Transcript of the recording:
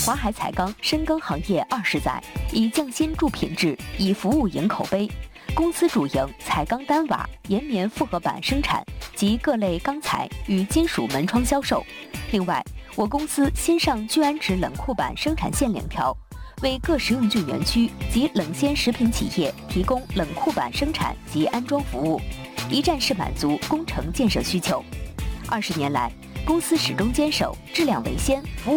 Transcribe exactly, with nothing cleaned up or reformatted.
华海彩钢深耕行业二十载，以匠心铸品质，以服务赢口碑。公司主营彩钢单瓦、岩棉复合板生产及各类钢材与金属门窗销售。另外，我公司新上聚氨酯冷库板生产线两条，为各食用菌园区及冷鲜食品企业提供冷库板生产及安装服务，一站式满足工程建设需求。二十年来，公司始终坚守质量为先、服务